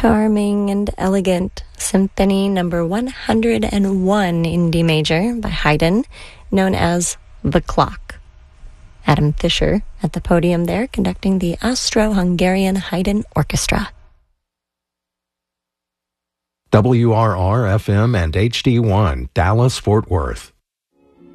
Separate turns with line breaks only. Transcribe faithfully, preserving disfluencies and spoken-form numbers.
charming and elegant Symphony number one hundred one in D major by Haydn, known as The Clock. Adam Fischer at the podium there, conducting the Austro-Hungarian Haydn Orchestra.
W R R F M and H D one, Dallas, Fort Worth.